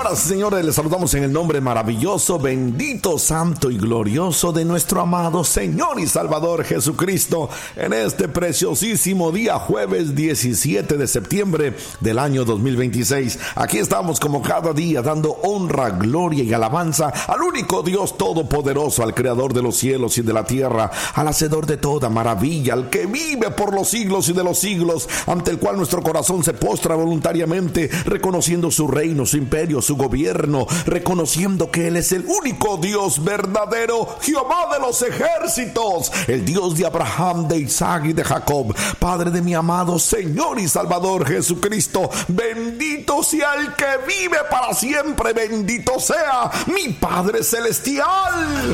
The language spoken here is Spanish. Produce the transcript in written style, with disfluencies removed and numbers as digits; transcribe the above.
Señoras y señores, les saludamos en el nombre maravilloso, bendito, santo y glorioso de nuestro amado Señor y Salvador Jesucristo en este preciosísimo día, jueves 17 de septiembre del año 2026. Aquí estamos como cada día dando honra, gloria y alabanza al único Dios todopoderoso, al creador de los cielos y de la tierra, al hacedor de toda maravilla, al que vive por los siglos y de los siglos, ante el cual nuestro corazón se postra voluntariamente, reconociendo su reino, su imperio, su gobierno, reconociendo que Él es el único Dios verdadero, Jehová de los ejércitos, el Dios de Abraham, de Isaac y de Jacob, Padre de mi amado Señor y Salvador Jesucristo. Bendito sea el que vive para siempre, bendito sea mi Padre celestial.